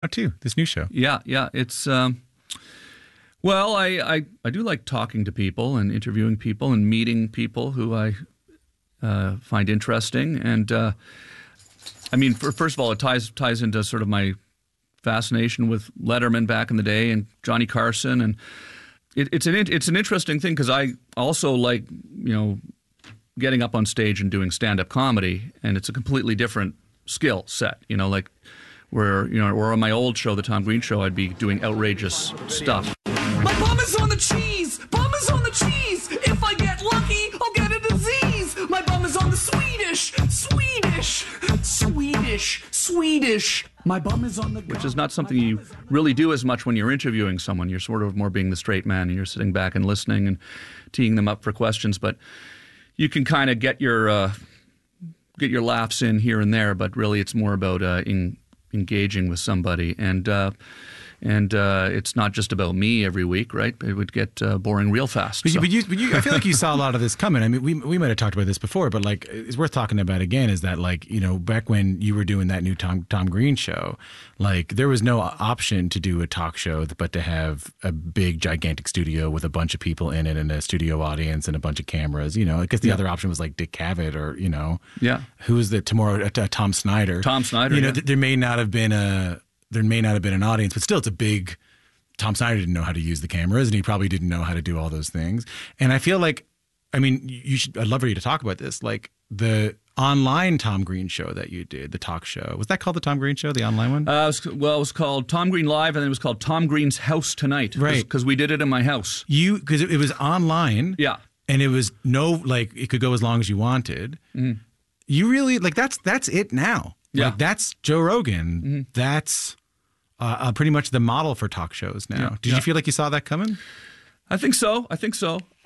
too, this new show. Yeah. It's well, I do like talking to people and interviewing people and meeting people who I find interesting. And I mean, first of all, it ties into sort of my fascination with Letterman back in the day and Johnny Carson, and it's an interesting thing because I also like getting up on stage and doing stand-up comedy, and it's a completely different skill set. Like where or on my old show, the Tom Green Show, I'd be doing outrageous stuff. My bum is on the cheese. Bum is on the cheese. If I get lucky, I'll get a disease. My bum is on the Swedish. My bum is on the... Which is not something you really do as much when you're interviewing someone. You're sort of more being the straight man, and you're sitting back and listening and teeing them up for questions. But you can kind of get your laughs in here and there. But really, it's more about engaging with somebody. And it's not just about me every week, right? It would get boring real fast. But you, I feel like you saw a lot of this coming. I mean, we might have talked about this before, but like it's worth talking about again. Is that like back when you were doing that new Tom Green Show, like there was no option to do a talk show but to have a big gigantic studio with a bunch of people in it and a studio audience and a bunch of cameras. I guess the other option was like Dick Cavett or who was the tomorrow Tom Snyder. Tom Snyder. There may not have been an audience, but still it's a big... Tom Snyder didn't know how to use the cameras, and he probably didn't know how to do all those things. And I feel like, I'd love for you to talk about this, like the online Tom Green Show that you did, the talk show. Was that called the Tom Green Show, the online one? It was called Tom Green Live, and then it was called Tom Green's House Tonight. Right. Because we did it in my house. Because it was online. Yeah. And it was it could go as long as you wanted. Mm-hmm. You really, that's it now. Yeah. Like that's Joe Rogan. Mm-hmm. That's... pretty much the model for talk shows now. Yeah, Did you feel like you saw that coming? I think so. I think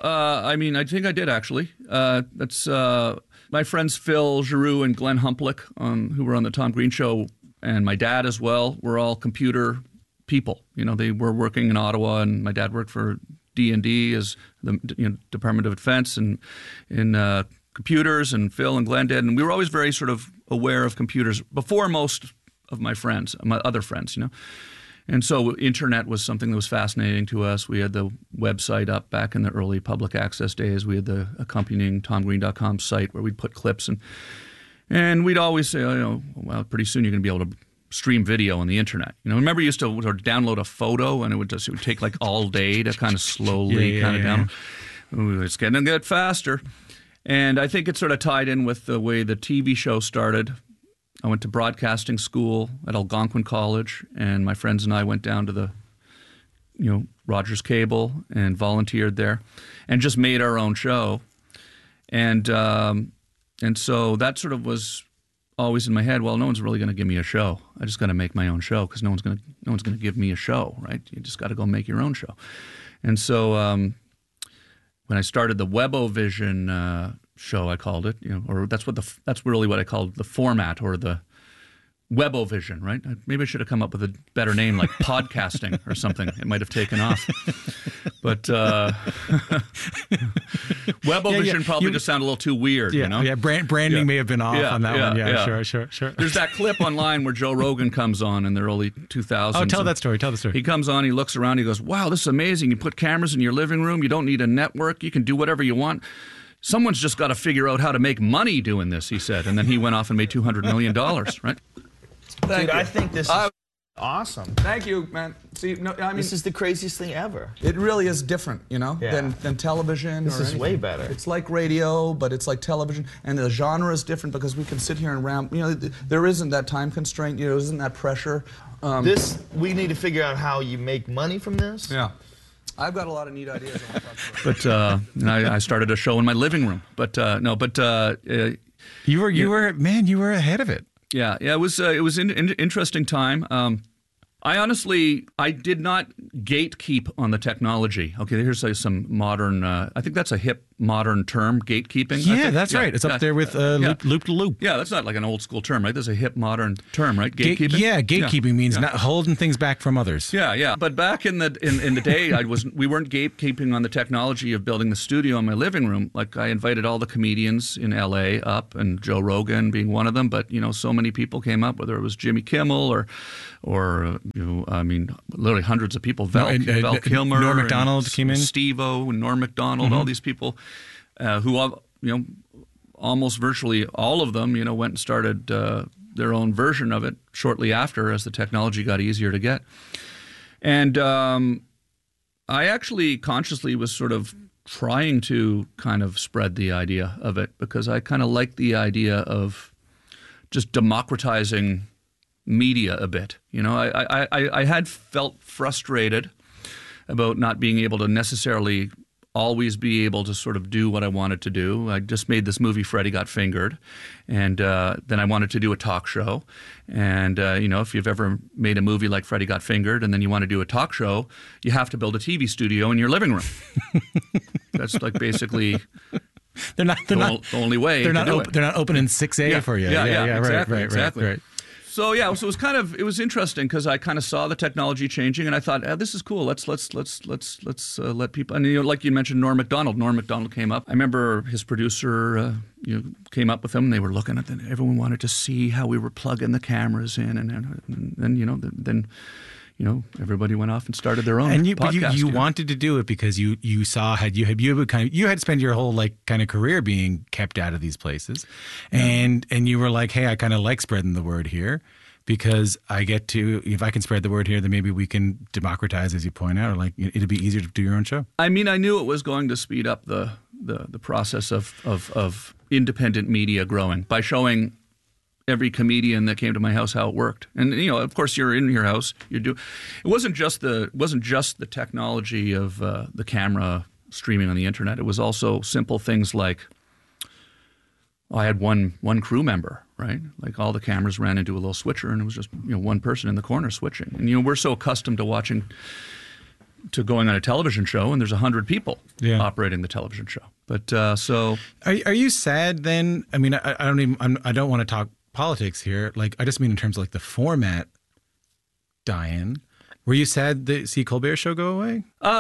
I did actually. That's my friends Phil Giroux and Glenn Humplick, who were on the Tom Green Show, and my dad as well. Were all computer people. They were working in Ottawa, and my dad worked for D&D as the Department of Defense and in computers, and Phil and Glenn did, and we were always very sort of aware of computers before most of my other friends, And so internet was something that was fascinating to us. We had the website up back in the early public access days. We had the accompanying TomGreen.com site where we'd put clips. And we'd always say, well, pretty soon you're going to be able to stream video on the internet. Remember you used to sort of download a photo and it would take like all day to kind of slowly down. Ooh, it's getting a bit faster. And I think it sort of tied in with the way the TV show started. I went to broadcasting school at Algonquin College, and my friends and I went down to the, Rogers Cable and volunteered there, and just made our own show, and so that sort of was always in my head. Well, no one's really going to give me a show. I just got to make my own show because no one's going to give me a show, right? You just got to go make your own show, and so when I started the Webovision show, I called it, or that's really what I called the format, or the Webovision, right? Maybe I should have come up with a better name, like podcasting or something. It might have taken off. But Webovision probably just sounded a little too weird, Yeah, branding may have been off on that one. Yeah, sure. There's that clip online where Joe Rogan comes on in the early 2000s. Oh, tell the story. He comes on, he looks around, he goes, wow, this is amazing. You put cameras in your living room. You don't need a network. You can do whatever you want. Someone's just got to figure out how to make money doing this, he said. And then he went off and made $200 million, right? Dude, I think this is awesome. Thank you, man. See, this is the craziest thing ever. It really is different, than television. This is anything. way better. It's like radio, but it's like television, and the genre is different because we can sit here and ramp. There isn't that time constraint. There isn't that pressure. We need to figure out how you make money from this. Yeah. I've got a lot of neat ideas on But I started a show in my living room. But you were ahead of it. Yeah. It was an interesting time. I did not gatekeep on the technology. Okay, here's some modern. I think that's a hip modern term, gatekeeping. Yeah, that's right. It's up there with loop to loop. Yeah, that's not like an old school term, right? There's a hip modern term, right? Gatekeeping. Gatekeeping means not holding things back from others. Yeah. But back in the day, we weren't gatekeeping on the technology of building the studio in my living room. Like I invited all the comedians in LA up, and Joe Rogan being one of them. But so many people came up, whether it was Jimmy Kimmel or I mean, literally hundreds of people. Val Kilmer, Norm Macdonald came in. Steve-O and Norm Macdonald, all these people who almost virtually all of them went and started their own version of it shortly after, as the technology got easier to get. And I actually consciously was sort of trying to kind of spread the idea of it, because I kind of like the idea of just democratizing media a bit. I had felt frustrated about not being able to necessarily always be able to sort of do what I wanted to do. I just made this movie, Freddy Got Fingered, and then I wanted to do a talk show. And, if you've ever made a movie like Freddy Got Fingered and then you want to do a talk show, you have to build a TV studio in your living room. That's like basically the only way They're to not do it. They're not opening 6A for you. Yeah, Exactly. Right. So it was interesting because I kind of saw the technology changing, and I thought, this is cool. Let's let people. And like you mentioned, Norm Macdonald. Norm Macdonald came up. I remember his producer came up with him. And they were looking at it. Everyone wanted to see how we were plugging the cameras in, and then everybody went off and started their own podcast. But you wanted to do it because you saw you had spent your whole kind of career being kept out of these places, and you were like, hey, I kind of like spreading the word here, because I get to, if I can spread the word here, then maybe we can democratize, as you point out, or it'd be easier to do your own show. I mean, I knew it was going to speed up the process of independent media growing by showing every comedian that came to my house how it worked. And of course, you're in your house. It wasn't just the technology of the camera streaming on the internet. It was also simple things like I had one crew member, right? Like all the cameras ran into a little switcher, and it was just one person in the corner switching. And we're so accustomed to going on a television show, and there's 100 people operating the television show. But so are you sad then? I mean, I don't want to talk politics here. I just mean in terms of the format, Diane. Were you sad to see Colbert Show go away?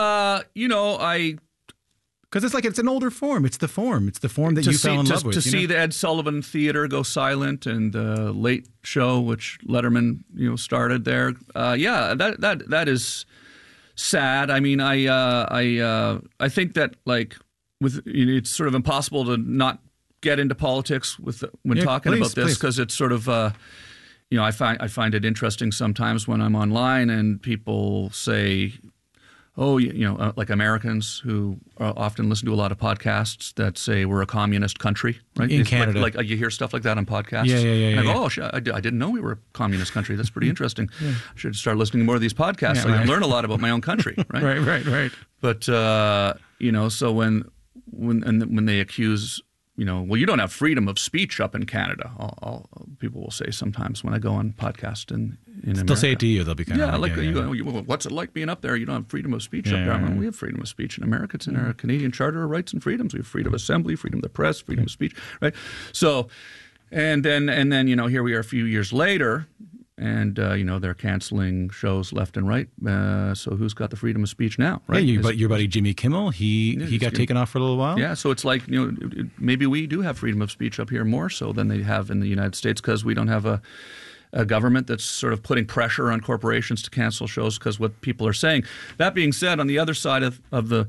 Because it's an older form. It's the form that you fell in love with. To see the Ed Sullivan Theater go silent, and the Late Show, which Letterman started there. That is sad. I mean, I think that it's sort of impossible to not get into politics when talking about this, because it's sort of I find it interesting sometimes when I'm online and people say, like Americans who often listen to a lot of podcasts that say we're a communist country, right? In Canada. Like you hear stuff like that on podcasts. Yeah. And I go, I didn't know we were a communist country. That's pretty interesting. I should start listening to more of these podcasts so I can learn a lot about my own country, right? Right. But, so when they accuse, well, you don't have freedom of speech up in Canada. People will say sometimes when I go on podcast in America. They'll say it to you. They'll be kind of what's it like being up there? You don't have freedom of speech up there. We have freedom of speech in America. It's in our Canadian Charter of Rights and Freedoms. We have freedom of assembly, freedom of the press, freedom of speech, right? So, and then here we are a few years later, and they're canceling shows left and right. So who's got the freedom of speech now, right? Yeah, your buddy Jimmy Kimmel, he got taken off for a little while. Yeah, so it's like maybe we do have freedom of speech up here more so than they have in the United States, because we don't have a government that's sort of putting pressure on corporations to cancel shows because what people are saying. That being said, on the other side of the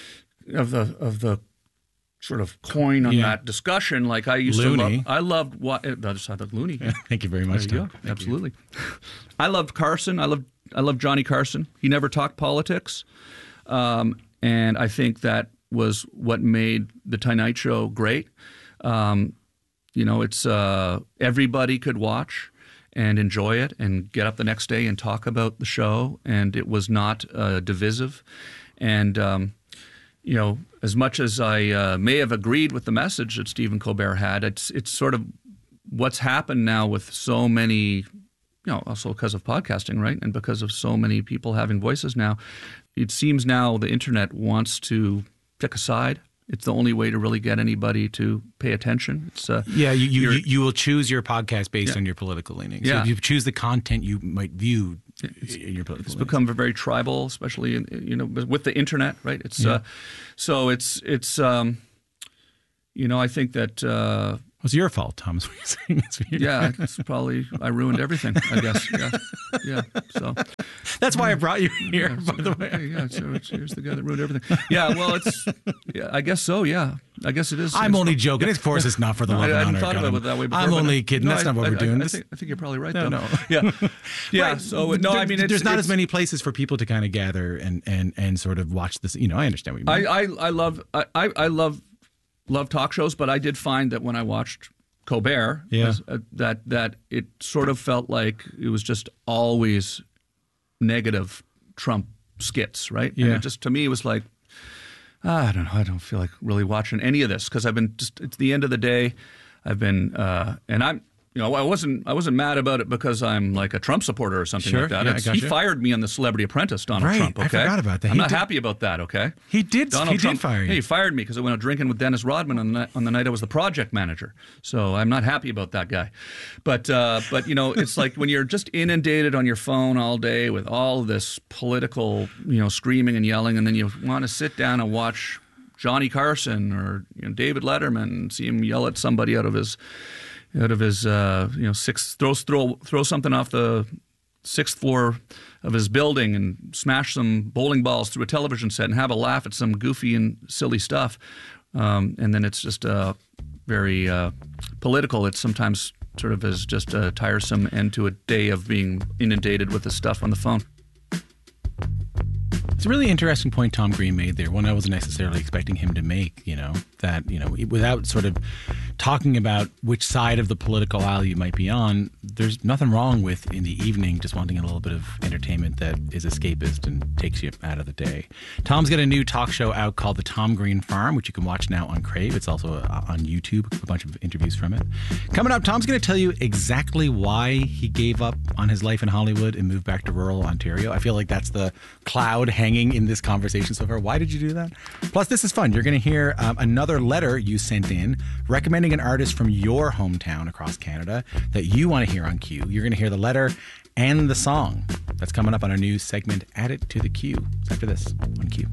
sort of coin on that discussion, like I used Looney. to love. I loved the other side of Looney. Yeah, thank you very much, Tom. Absolutely. I loved Carson. I loved Johnny Carson. He never talked politics, and I think that was what made the Tonight Show great. It's everybody could watch and enjoy it and get up the next day and talk about the show, and it was not divisive. And as much as I may have agreed with the message that Stephen Colbert had, it's sort of what's happened now with so many, also because of podcasting, right? And because of so many people having voices now, it seems now the internet wants to pick a side. It's the only way to really get anybody to pay attention. It's you will choose your podcast based on your political leanings. Yeah. So if you choose the content you might view in your political It's leanings. become very tribal, especially with the internet, right? It's I think that It's your fault, Tom. Yeah, it's probably I ruined everything, I guess. Yeah. So that's why I brought you here, by the way. Yeah, so here's the guy that ruined everything. Yeah, well, I guess so, yeah. I guess it is. I'm only joking. Of course, it's not for the love and honor. I hadn't thought about it that way before. I'm only kidding. That's not what we're doing. I think you're probably right, though. No. Yeah. Yeah, right. So, no, I mean, there's not as many places for people to kind of gather and sort of watch this. You know, I understand what you mean. I love talk shows, but I did find that when I watched Colbert, that it sort of felt like it was just always negative Trump skits, right? Yeah. And it just, to me, it was like, I don't know. I don't feel like really watching any of this because I've been just, it's the end of the day. I've been, and I'm, you know, I wasn't mad about it because I'm like a Trump supporter or something like that. Yeah, He fired me on The Celebrity Apprentice, Donald Trump. Okay, I forgot about that. I'm not happy about that. Okay, he did fire you. Yeah, he fired me because I went out drinking with Dennis Rodman on the night I was the project manager. So I'm not happy about that guy. But you know, it's like when you're just inundated on your phone all day with all this political, you know, screaming and yelling, and then you want to sit down and watch Johnny Carson or David Letterman and see him yell at somebody out of his throw something off the sixth floor of his building and smash some bowling balls through a television set and have a laugh at some goofy and silly stuff, and then it's just very political. It sometimes sort of is just a tiresome end to a day of being inundated with the stuff on the phone. It's a really interesting point Tom Green made there, one I wasn't necessarily expecting him to make, that, without sort of talking about which side of the political aisle you might be on, there's nothing wrong with, in the evening, just wanting a little bit of entertainment that is escapist and takes you out of the day. Tom's got a new talk show out called The Tom Green Farm, which you can watch now on Crave. It's also on YouTube, a bunch of interviews from it. Coming up, Tom's going to tell you exactly why he gave up on his life in Hollywood and moved back to rural Ontario. I feel like that's the cloud hanging in this conversation so far. Why did you do that? Plus, this is fun. You're going to hear another letter you sent in recommending an artist from your hometown across Canada that you want to hear on Q. You're going to hear the letter and the song. That's coming up on our new segment, Add It to the Q. It's after this on Q.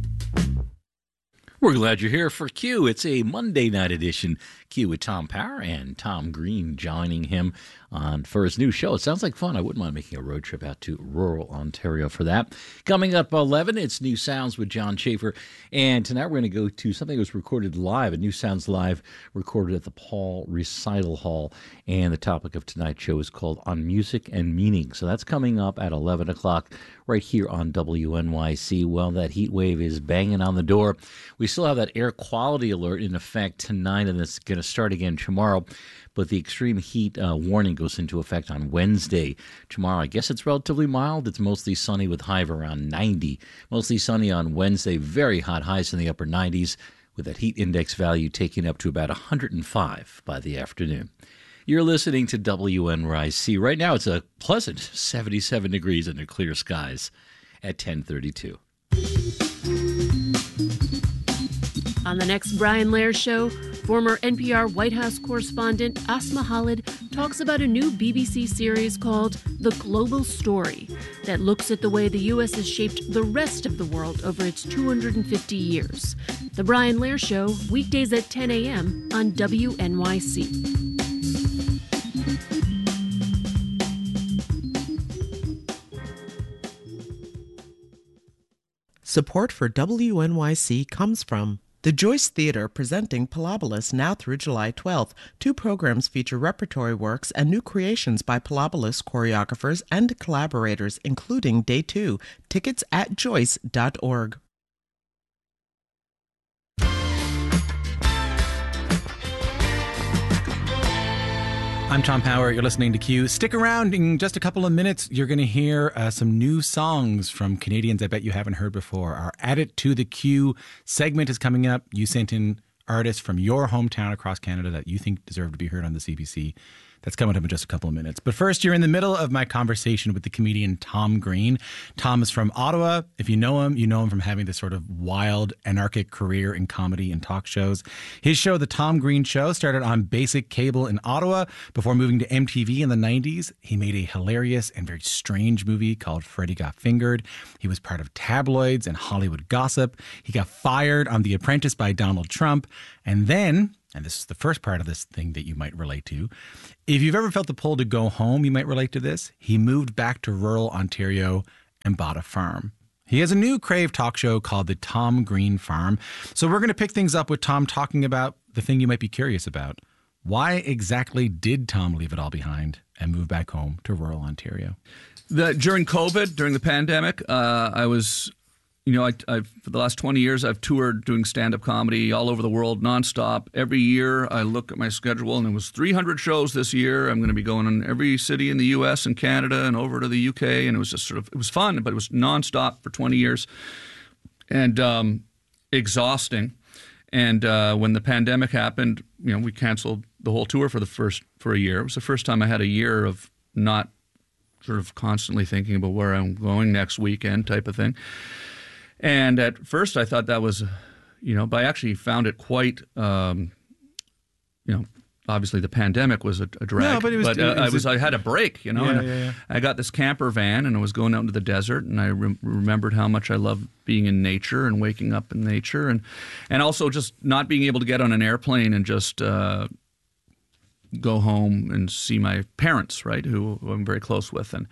We're glad you're here for Q. It's a Monday night edition. Q with Tom Power and Tom Green joining him for his new show. It sounds like fun. I wouldn't mind making a road trip out to rural Ontario for that. Coming up 11, it's New Sounds with John Schaefer. And tonight we're going to go to something that was recorded live, a New Sounds Live recorded at the Paul Recital Hall. And the topic of tonight's show is called On Music and Meaning. So that's coming up at 11 o'clock right here on WNYC. Well, that heat wave is banging on the door. We still have that air quality alert in effect tonight, and it's going to start again tomorrow. But the extreme heat warning goes into effect on Wednesday. Tomorrow, I guess it's relatively mild. It's mostly sunny with high of around 90. Mostly sunny on Wednesday, very hot, highs in the upper 90s, with that heat index value taking up to about 105 by the afternoon. You're listening to WNYC. Right now, it's a pleasant 77 degrees under clear skies at 10:32. On the next Brian Lehrer Show, former NPR White House correspondent Asma Khalid talks about a new BBC series called The Global Story that looks at the way the U.S. has shaped the rest of the world over its 250 years. The Brian Lehrer Show, weekdays at 10 a.m. on WNYC. Support for WNYC comes from the Joyce Theatre, presenting Pilobolus now through July 12th. 2 programs feature repertory works and new creations by Pilobolus choreographers and collaborators, including Day 2. Tickets at joyce.org. I'm Tom Power. You're listening to Q. Stick around. In just a couple of minutes, you're going to hear some new songs from Canadians I bet you haven't heard before. Our Add It to the Q segment is coming up. You sent in artists from your hometown across Canada that you think deserve to be heard on the CBC. That's coming up in just a couple of minutes. But first, you're in the middle of my conversation with the comedian Tom Green. Tom is from Ottawa. If you know him from having this sort of wild, anarchic career in comedy and talk shows. His show, The Tom Green Show, started on basic cable in Ottawa before moving to MTV in the 90s. He made a hilarious and very strange movie called Freddy Got Fingered. He was part of tabloids and Hollywood gossip. He got fired on The Apprentice by Donald Trump. And then and this is the first part of this thing that you might relate to. If you've ever felt the pull to go home, you might relate to this. He moved back to rural Ontario and bought a farm. He has a new Crave talk show called The Tom Green Farm. So we're going to pick things up with Tom talking about the thing you might be curious about. Why exactly did Tom leave it all behind and move back home to rural Ontario? During COVID, during the pandemic, I was, I for the last 20 years, I've toured doing stand-up comedy all over the world, nonstop. Every year, I look at my schedule, and it was 300 shows this year. I'm going to be going in every city in the U.S. and Canada and over to the UK, and it was just it was fun, but it was nonstop for 20 years and exhausting. And when the pandemic happened, we canceled the whole tour for a year. It was the first time I had a year of not sort of constantly thinking about where I'm going next weekend type of thing. And at first I thought that was, but I actually found it quite, obviously the pandemic was a drag. No, but I had a break, Yeah. I got this camper van and I was going out into the desert, and I remembered how much I love being in nature and waking up in nature, and also just not being able to get on an airplane and just go home and see my parents, right, who I'm very close with. And,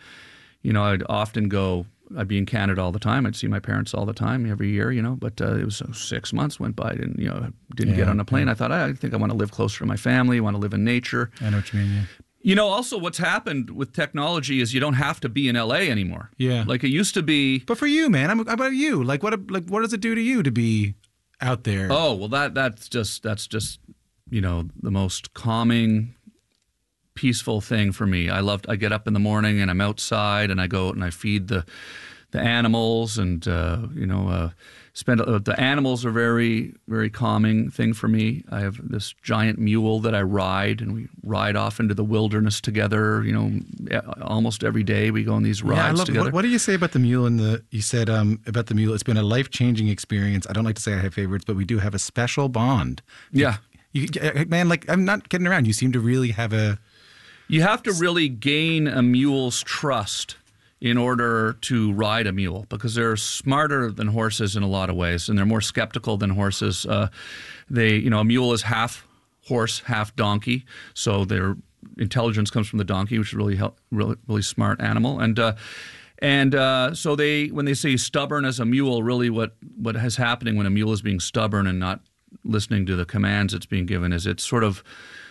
I'd be in Canada all the time. I'd see my parents all the time every year, but it was 6 months went by. I didn't get on a plane. I thought, I think I want to live closer to my family. I want to live in nature. I know what you mean, yeah. Also what's happened with technology is you don't have to be in LA anymore. Yeah. Like it used to be. But for you, man, how about you? What does it do to you to be out there? Oh, well, that's just the most calming, peaceful thing for me. I get up in the morning and I'm outside and I go out and I feed the animals, and the animals are very, very calming thing for me. I have this giant mule that I ride, and we ride off into the wilderness together. Almost every day we go on these rides together. What do you say about the mule? You said about the mule, it's been a life-changing experience. I don't like to say I have favorites, but we do have a special bond. Yeah. Man, I'm not kidding around. You seem to really have a... You have to really gain a mule's trust in order to ride a mule, because they're smarter than horses in a lot of ways, and they're more skeptical than horses. A mule is half horse, half donkey, so their intelligence comes from the donkey, which is really smart animal. And so when they say stubborn as a mule, really what is happening when a mule is being stubborn and not listening to the commands it's being given is it's sort of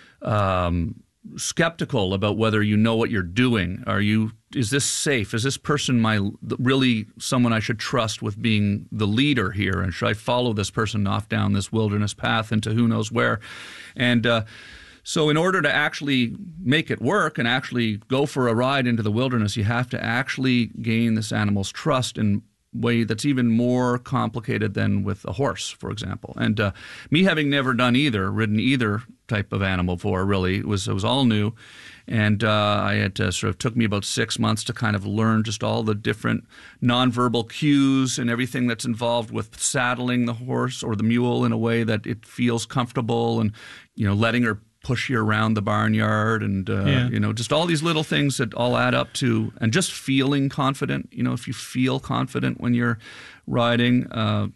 skeptical about whether you know what you're doing. Is this safe? Is this person really someone I should trust with being the leader here? And should I follow this person off down this wilderness path into who knows where? And so in order to actually make it work and actually go for a ride into the wilderness, you have to actually gain this animal's trust in way that's even more complicated than with a horse, for example. And me having never ridden either type of animal before, really, it was all new. And I had sort of took me about 6 months to kind of learn just all the different nonverbal cues and everything that's involved with saddling the horse or the mule in a way that it feels comfortable, and letting her push you around the barnyard, and just all these little things that all add up to, and just feeling confident. If you feel confident when you're riding,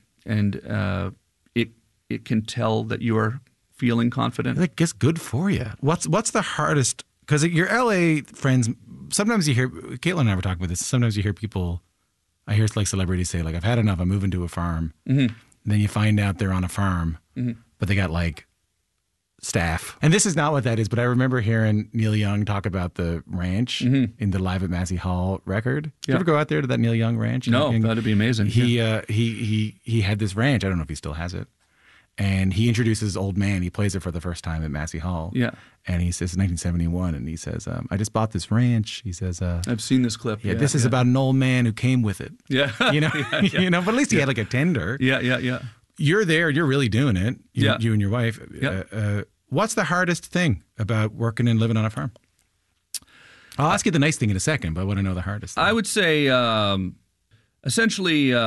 it can tell that you are feeling confident. I guess good for you. What's the hardest? Because your LA friends, sometimes you hear, Caitlin and I were talking about this. Sometimes you hear people, I hear like celebrities say, like, I've had enough. I'm moving to a farm. Mm-hmm. And then you find out they're on a farm, but they got like staff. And this is not what that is, but I remember hearing Neil Young talk about the ranch in the Live at Massey Hall record. Did you ever go out there to that Neil Young ranch? No, that'd be amazing. He had this ranch. I don't know if he still has it. And he introduces Old Man. He plays it for the first time at Massey Hall. Yeah. And he says, 1971, and he says, I just bought this ranch. He says, I've seen this clip. Yeah, this is about an old man who came with it. Yeah. But at least he had like a tender. Yeah. You're there. You're really doing it. You and your wife. Yeah. What's the hardest thing about working and living on a farm? I'll ask you the nice thing in a second, but I want to know the hardest thing. I would say, essentially,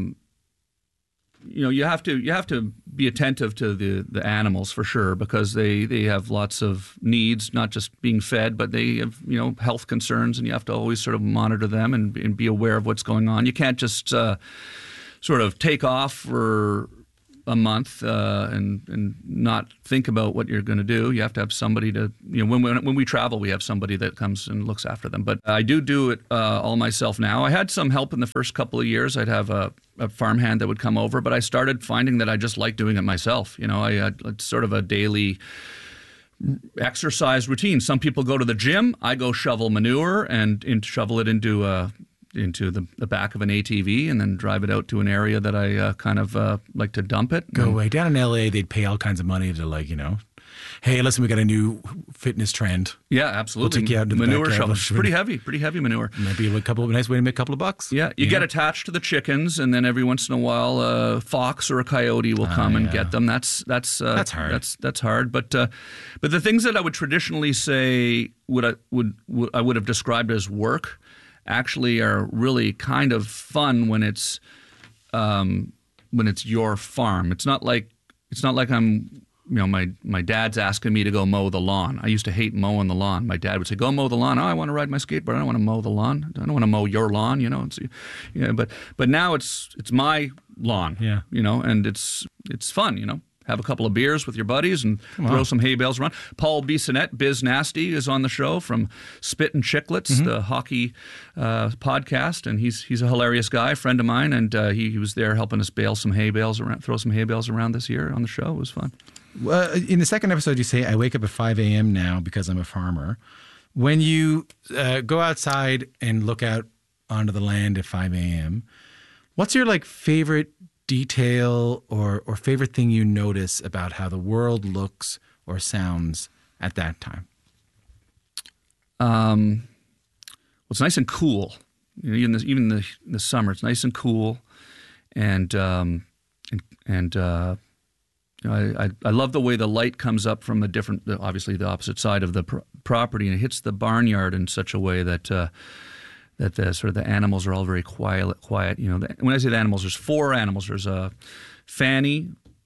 you have to be attentive to the animals for sure, because they have lots of needs, not just being fed, but they have health concerns, and you have to always sort of monitor them and be aware of what's going on. You can't just sort of take off for a month and not think about what you're going to do. You have to have somebody to, when we travel, we have somebody that comes and looks after them. But I do it all myself now. I had some help in the first couple of years. I'd have a farmhand that would come over, but I started finding that I just like doing it myself. It's sort of a daily exercise routine. Some people go to the gym. I go shovel manure and shovel it into the back of an ATV and then drive it out to an area that I kind of like to dump it. Go away. Down in LA, they'd pay all kinds of money to hey, listen, we got a new fitness trend. Yeah, absolutely. We'll take you out to the manure backyard. shovel. It's pretty heavy manure. Might be a nice way to make a couple of bucks. Yeah, you get attached to the chickens, and then every once in a while, a fox or a coyote will come and get them. That's hard. That's hard. But the things that I would traditionally say I would have described as work actually are really kind of fun when it's your farm. It's not like I'm. My dad's asking me to go mow the lawn. I used to hate mowing the lawn. My dad would say, "Go mow the lawn." Oh, I want to ride my skateboard. I don't want to mow the lawn. I don't want to mow your lawn. But now it's my lawn. Yeah. And it's fun. Have a couple of beers with your buddies and throw some hay bales around. Paul Bissonnette, Biz Nasty, is on the show from Spit and Chicklets, the hockey podcast, and he's a hilarious guy, a friend of mine, and he was there helping us throw some hay bales around this year on the show. It was fun. In the second episode, you say, I wake up at 5 a.m. now because I'm a farmer. When you go outside and look out onto the land at 5 a.m., what's your favorite detail or favorite thing you notice about how the world looks or sounds at that time? Well, it's nice and cool. Even in the summer, it's nice and cool, and I love the way the light comes up from obviously the opposite side of the property, and it hits the barnyard in such a way that the sort of the animals are all very quiet. When I say the animals, there's 4 animals. There's Fanny,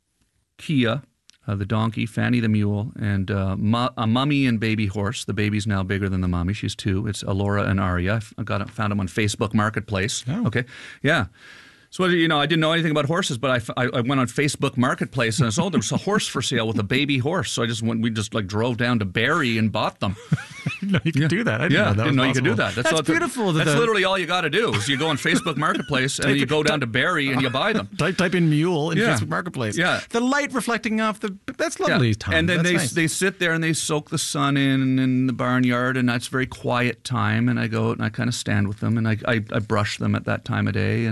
Kia, the donkey, Fanny the mule, and a mummy and baby horse. The baby's now bigger than the mummy. She's 2. It's Alora and Aria. I found them on Facebook Marketplace. Oh. Okay, yeah. So, I didn't know anything about horses, but I went on Facebook Marketplace and I saw there was a horse for sale with a baby horse. So we drove down to Barrie and bought them. No, you could do that. I didn't know you could do that. That's beautiful. That's literally all you got to do is you go on Facebook Marketplace and then you go down to Barrie and you buy them. Type in mule in Facebook Marketplace. Yeah. The light reflecting off that's lovely, Tom. And then nice. they sit there and they soak the sun in the barnyard, and that's very quiet time. And I go and I kind of stand with them and I brush them at that time of day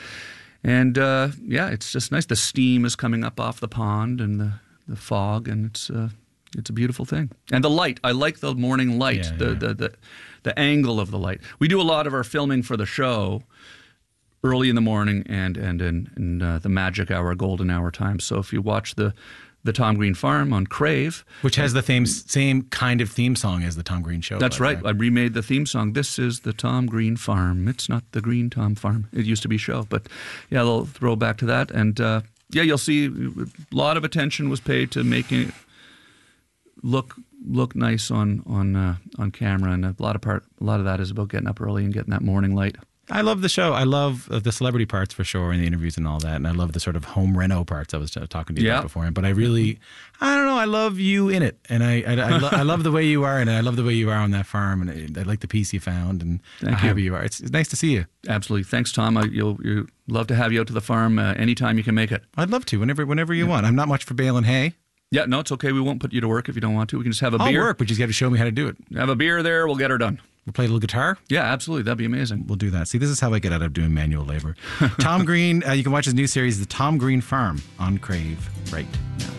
and it's just nice. The steam is coming up off the pond and the fog, and it's a beautiful thing. And the light, I like the morning light, the angle of the light. We do a lot of our filming for the show early in the morning and in the magic hour, golden hour time. So if you watch the Tom Green Farm on Crave, which has the same kind of theme song as the Tom Green Show. That's right. I remade the theme song. This is the Tom Green Farm. It's not the Green Tom Farm. It used to be show, but yeah, they'll throw back to that. And you'll see a lot of attention was paid to making it look nice on camera, and a lot of that is about getting up early and getting that morning light. I love the show. I love the celebrity parts for sure, and the interviews and all that. And I love the sort of home reno parts I was talking to you about before. But I don't know. I love you in it, and I love the way you are, and I love the way you are on that farm, and I like the peace you found, and how happy you are. It's nice to see you. Absolutely. Thanks, Tom. You'll love to have you out to the farm anytime you can make it. I'd love to, whenever you want. I'm not much for baling hay. Yeah, no, it's okay. We won't put you to work if you don't want to. We can just have a beer. I'll work, but you just got to show me how to do it. Have a beer there. We'll get her done. We'll play a little guitar? Yeah, absolutely. That'd be amazing. We'll do that. See, this is how I get out of doing manual labor. Tom Green, you can watch his new series, The Tom Green Farm, on Crave right now.